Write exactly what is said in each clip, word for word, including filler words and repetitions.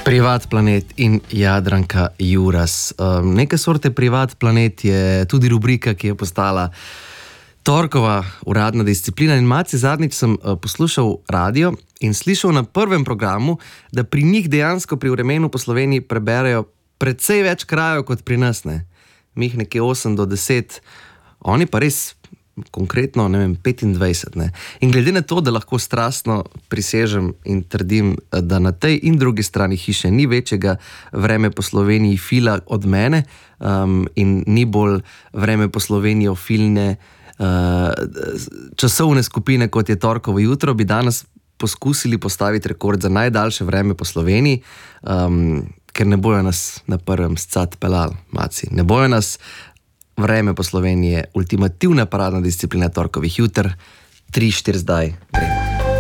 Privat planet in Jadranka Juras. Um, neke sorte Privat planet je tudi rubrika, ki je postala torkova uradna disciplina. In malce zadnjič sem uh, poslušal radio in slišal na prvem programu, da pri njih dejansko pri Vremenu po Sloveniji preberejo precej več krajev kot pri nas. Ne? Mi jih nekje osem do deset, oni pa res konkretno, ne vem, petindvajset. Ne? In glede na to, da lahko strastno prisežem in trdim, da na tej in drugi strani hiše ni večjega Vreme po Sloveniji fila od mene um, in ni bolj Vreme po Sloveniji ofilne uh, časovne skupine, kot je torkovo jutro, bi danes poskusili postaviti rekord za najdaljše Vreme po Sloveniji, um, ker ne bojo nas na prvem scat pelal, maci. Ne bojo nas. Vreme po Sloveniji je ultimativna paradna disciplina torkovih jutr. tri štiri zdaj. Gremo.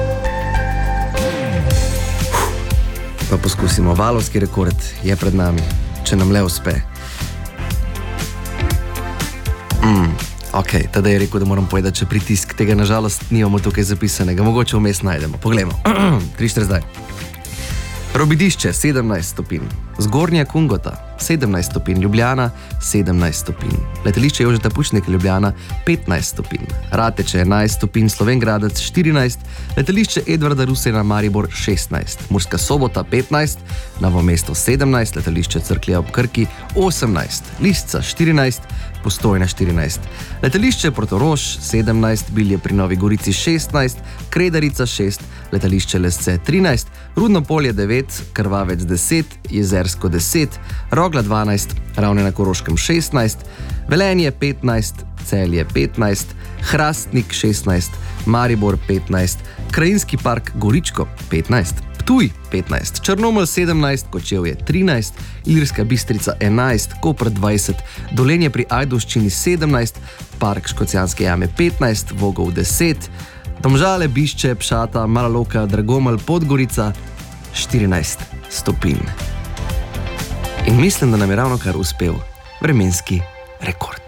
Pa poskusimo. Valovski rekord je pred nami, če nam le uspe. Mm, ok, tada je rekel, da moram povedati, če pritisk tega nažalost nimamo tukaj zapisanega. Mogoče vmes najdemo. Poglejmo. tri štiri zdaj. Robidišče sedemnajst stopinj, Zgornja Kungota sedemnajst stopinj, Ljubljana sedemnajst stopinj, Letališče Jožeta Pučnika Ljubljana petnajst stopinj, Rateče enajst stopinj, Slovenj Gradec štirinajst, Letališče Edvarda Rusena Maribor šestnajst, Murska Sobota petnajst, Novo mesto sedemnajst, Letališče Cerklje ob Krki osemnajst, Lisca štirinajst, Postojna štirinajst, Letališče Portorož sedemnajst, Bilje pri Novi Gorici šestnajst, Kredarica šest, Letališče Lesce trinajst, Rudno Polje devet, Krvavec deset, Jezersko deset, Rogla dvanajst, Ravne na Koroškem šestnajst, Velenje petnajst, Celje petnajst, Hrastnik šestnajst, Maribor petnajst, Krajinski park Goričko petnajst, Ptuj petnajst, Črnomelj sedemnajst, Kočevje trinajst, Ilirska Bistrica enajst, Koper dvajset, Dolenje pri Ajdovščini sedemnajst, Park Škocjanske jame petnajst, Vogov deset, Domžale, Bišče, Pšata, Mala Loka, Dragomelj, Podgorica štirinajst stopinj. In mislim, da nam je ravno kar uspel vremenski rekord.